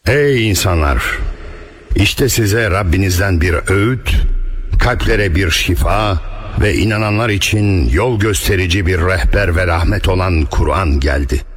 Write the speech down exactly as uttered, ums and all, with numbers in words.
Ey insanlar! İşte size Rabbinizden bir öğüt, kalplere bir şifa ve inananlar için yol gösterici bir rehber ve rahmet olan Kur'an geldi.